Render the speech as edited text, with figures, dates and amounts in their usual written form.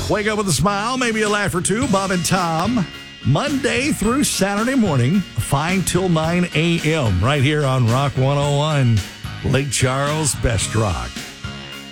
Wake up with a smile, maybe a laugh or two. Bob and Tom, Monday through Saturday morning, 5 till 9 a.m. right here on Rock 101, Lake Charles' Best Rock.